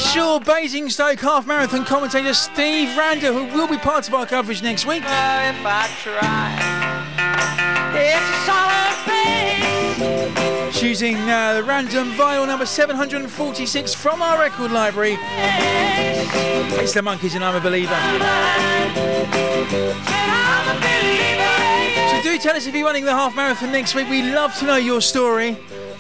special Basingstoke half marathon commentator Steve Randa, who will be part of our coverage next week. If I try, it's a solid thing. Choosing the random vinyl number 746 from our record library. It's the Monkeys and I'm a Believer. So do tell us if you're running the half marathon next week. We'd love to know your story.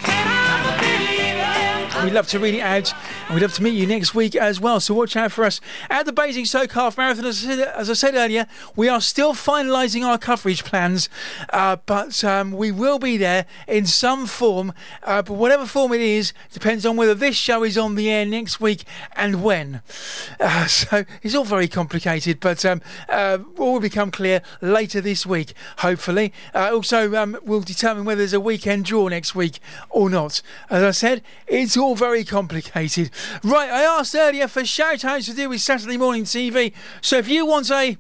We'd love to read it out, and we'd love to meet you next week as well. So watch out for us at the Basingstoke Half Marathon. As I said earlier, we are still finalising our coverage plans, but we will be there in some form. But whatever form it is, depends on whether this show is on the air next week and when. So it's all very complicated, but all will become clear later this week, hopefully. Also, we'll determine whether there's a weekend draw next week or not. As I said, it's all very complicated. Right, I asked earlier for shout-outs to do with Saturday morning TV. So if you want a...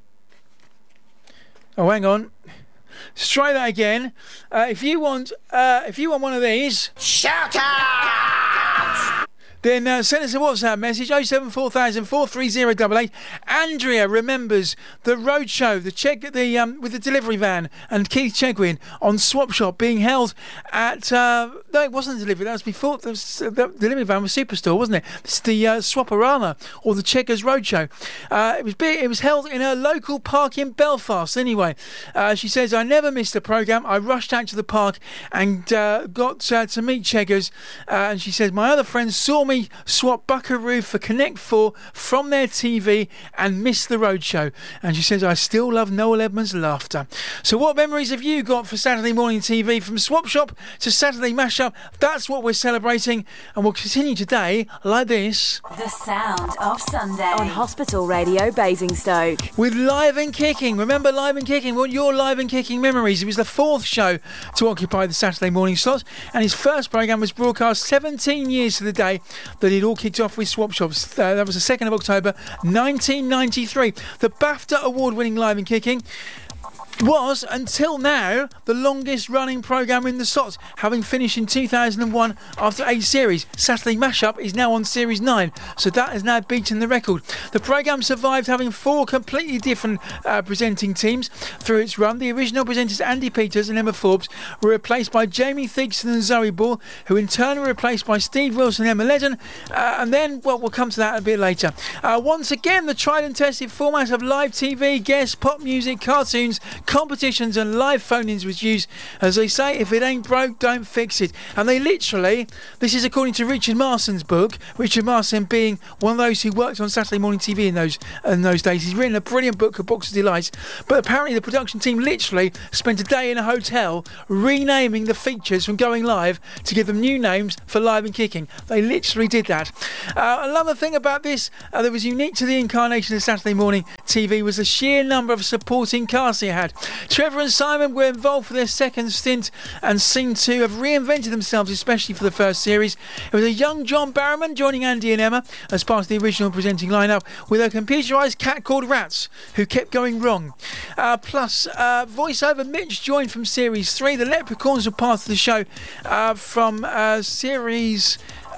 Oh, hang on. Let's try that again. If you want one of these... Shout-outs! Then send us a WhatsApp message, 074,000 43088. Andrea remembers the roadshow, with the delivery van and Keith Chegwin on Swap Shop being held at... no, it wasn't a delivery. That was before. The delivery van was Superstore, wasn't it? It's the Swaparama or the Checkers Roadshow. It was held in a local park in Belfast. Anyway, she says, I never missed a programme. I rushed out to the park and got to meet Checkers. And she says, my other friends saw me swap Buckaroo for Connect 4 from their TV and missed the roadshow. And she says, I still love Noel Edmonds' laughter. So what memories have you got for Saturday morning TV? From Swap Shop to Saturday Mashup, that's what we're celebrating. And we'll continue today like this. The sound of Sunday on Hospital Radio Basingstoke. With Live and Kicking. Remember Live and Kicking? What your Live and Kicking memories? It was the fourth show to occupy the Saturday morning slot. And his first programme was broadcast 17 years to the day that it all kicked off with Swap Shops. That was the 2nd of October 1993. The BAFTA award-winning Live and Kicking was, until now, the longest running programme in the slot, having finished in 2001 after 8 series. Saturday Mashup is now on series 9, so that has now beaten the record. The programme survived having 4 completely different presenting teams through its run. The original presenters Andy Peters and Emma Forbes were replaced by Jamie Theakston and Zoe Ball, who in turn were replaced by Steve Wilson and Emma Ledden, and then, well, we'll come to that a bit later. Once again, the tried and tested format of live TV, guests, pop music, cartoons, competitions and live phone-ins was used. As they say, if it ain't broke, don't fix it. And they literally, this is according to Richard Marston's book, Richard Marston being one of those who worked on Saturday morning TV in those days. He's written a brilliant book, A Box of Delights, but apparently the production team literally spent a day in a hotel renaming the features from going live to give them new names for Live and Kicking. They literally did that. Another thing about this that was unique to the incarnation of Saturday morning TV was the sheer number of supporting cast it had. Trevor and Simon were involved for their second stint and seemed to have reinvented themselves, especially for the first series. It was a young John Barrowman joining Andy and Emma as part of the original presenting lineup, with a computerised cat called Rats, who kept going wrong. Plus, voiceover Mitch joined from series 3. The Leprechauns were part of the show from series...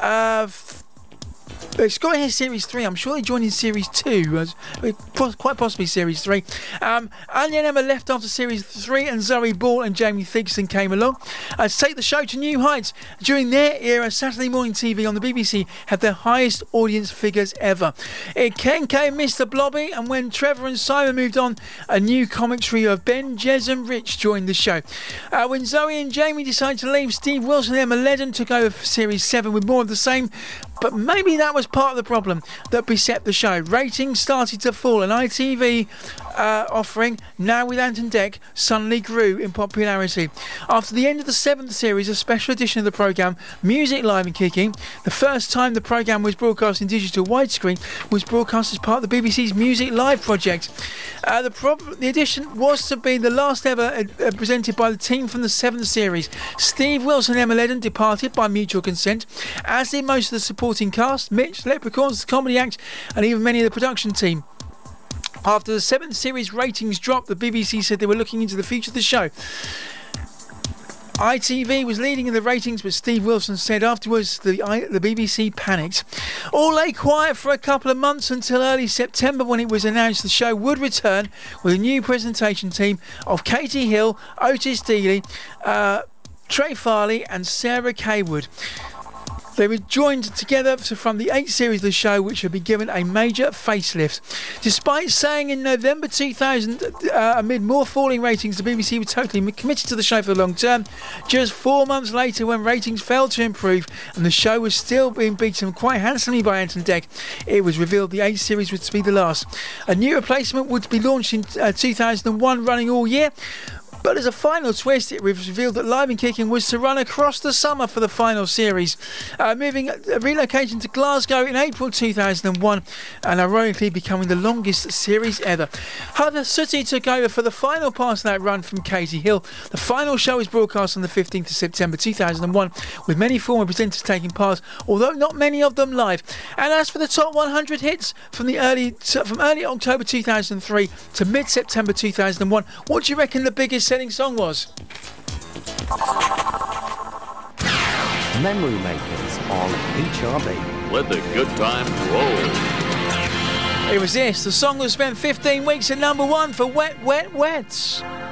it's got here series 3. I'm sure they joined in series 2, quite possibly series 3. Anya and Emma left after series 3, and Zoe Ball and Jamie Theakston came along to take the show to new heights. During their era, Saturday morning TV on the BBC had their highest audience figures ever. Ken came Mr. Blobby, and when Trevor and Simon moved on, a new comic trio of Ben, Jez and Rich joined the show. When Zoe and Jamie decided to leave, Steve Wilson and Emma Ledden took over for series 7 with more of the same. But maybe that was part of the problem that beset the show. Ratings started to fall, and ITV offering, now with Anton Deck, suddenly grew in popularity. After the end of the 7th series, a special edition of the programme, Music Live and Kicking, the first time the programme was broadcast in digital widescreen, was broadcast as part of the BBC's Music Live project. The edition was to be the last ever presented by the team from the 7th series. Steve Wilson and Emma Ledden departed by mutual consent, as did most of the supporting cast, Mitch, Leprechauns, the comedy act, and even many of the production team. After the 7th series ratings dropped, the BBC said they were looking into the future of the show. ITV was leading in the ratings, but Steve Wilson said afterwards the BBC panicked. All lay quiet for a couple of months until early September, when it was announced the show would return with a new presentation team of Katie Hill, Otis Dealey, Trey Farley and Sarah Kaywood. They were joined together from the 8th series of the show, which had been given a major facelift. Despite saying in November 2000, amid more falling ratings, the BBC were totally committed to the show for the long term. Just 4 months later, when ratings failed to improve and the show was still being beaten quite handsomely by Ant and Dec, it was revealed the 8th series would be the last. A new replacement would be launched in 2001, running all year. But as a final twist, it was revealed that Live and Kicking was to run across the summer for the final series, relocating to Glasgow in April 2001 and ironically becoming the longest series ever. Heather Sooty took over for the final part of that run from Katie Hill. The final show was broadcast on the 15th of September 2001, with many former presenters taking part, although not many of them live. And as for the top 100 hits from early October 2003 to mid-September 2001, what do you reckon the biggest selling song was? Memory Makers on HRB. Let the good times roll. It was this. The song that spent 15 weeks at number 1 for Wet, Wet, Wets.